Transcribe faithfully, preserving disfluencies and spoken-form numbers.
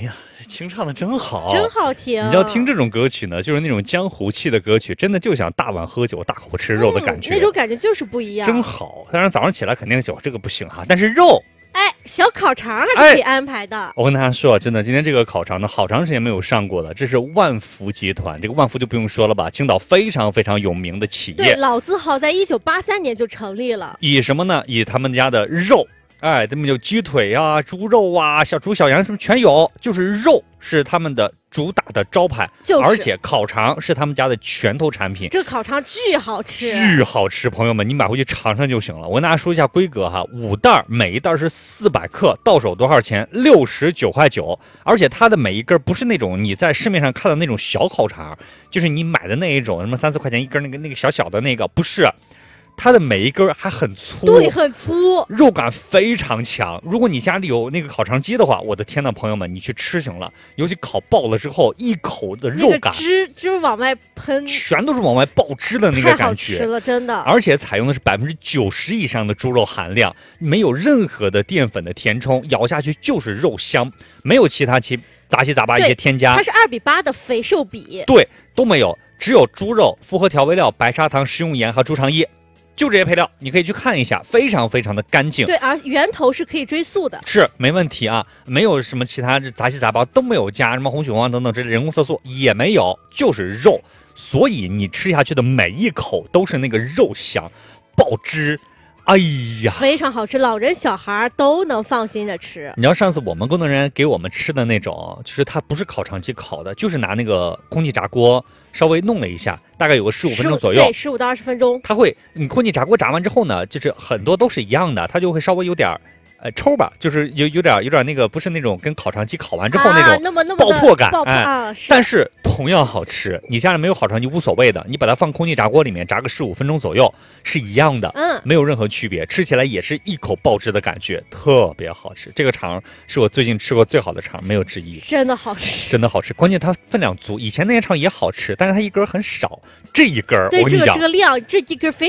哎呀，清唱的真好， 真好听。 你要听这种歌曲呢，就是那种江湖气的歌曲，真的就像大碗喝酒、大口吃肉的感觉， 嗯、那种感觉就是不一样， 真好。当然早上起来肯定酒这个不行哈，但是肉。 哎，小烤肠还是可以安排的、哎。 我跟大家说，真的，今天这个烤肠呢，好长时间没有上过了。这是万福集团，这个万福就不用说了吧，青岛非常非常有名的企业。 对，老字号在一九八三年就成立了。 以什么呢？以他们家的肉。哎，他们有鸡腿啊、猪肉啊、小猪、小羊，什么全有，就是肉是他们的主打的招牌， 就是、 而且烤肠是他们家的拳头产品。 这烤肠巨好吃， 巨好吃，朋友们，你买回去尝尝就行了。我跟大家说一下规格哈，五袋，每一袋是四百克，到手多少钱？六十九块九。而且它的每一根不是那种你在市面上看到那种小烤肠，就是你买的那一种，什么三四块钱一根那个那个小小的那个，不是。它的每一根还很粗， 对，很粗， 肉感非常强。如果你家里有那个烤肠机的话，我的天呐，朋友们，你去吃行了。尤其烤爆了之后，一口的肉感， 那个汁汁往外喷， 全都是往外爆汁的那个感觉， 太好吃了，真的。 而且采用的是百分之九十以上的猪肉含量，没有任何的淀粉的填充，咬下去就是肉香，没有其他其杂七杂八一些添加。 它是二比八的肥瘦比， 对，都没有，只有猪肉、复合调味料、白砂糖、食用盐和猪肠液。就这些配料，你可以去看一下，非常非常的干净。 对，而源头是可以追溯的， 是没问题啊，没有什么其他杂七杂八都没有加，什么红曲黄等等这类人工色素也没有，就是肉，所以你吃下去的每一口都是那个肉香，爆汁。哎呀， 非常好吃，老人小孩都能放心的吃。 你知道上次我们工作人员给我们吃的那种，就是它不是烤肠机烤的，就是拿那个空气炸锅稍微弄了一下，大概有个十五分钟左右， 对，十五到二十分钟。 它会，你空气炸锅炸完之后呢，就是很多都是一样的，它就会稍微有点呃抽吧，就是有有点有点那个，不是那种跟烤肠机烤完之后那种、啊、 那么那么爆破感， 爆破哎、 啊是， 但是同样好吃。你家里没有烤肠机无所谓的，你把它放空气炸锅里面炸个十五分钟左右是一样的， 嗯， 没有任何区别，吃起来也是一口爆汁的感觉，特别好吃。这个肠是我最近吃过最好的肠，没有之一， 真的好吃， 真的好吃。关键它分量足，以前那些肠也好吃，但是它一根很少，这一根我跟你讲， 对这个这个量，这一根非